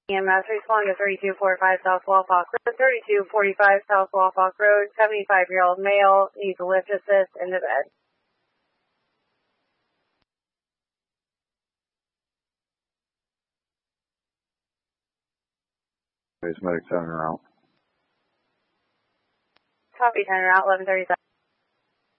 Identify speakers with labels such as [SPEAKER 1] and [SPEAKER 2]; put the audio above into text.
[SPEAKER 1] EMS respond to 3245 South Walpock Road, 3245 South Walpock Road, 75-year-old male, needs a lift assist in the bed.
[SPEAKER 2] Medic 7 route.
[SPEAKER 1] Copy 10 route 1137.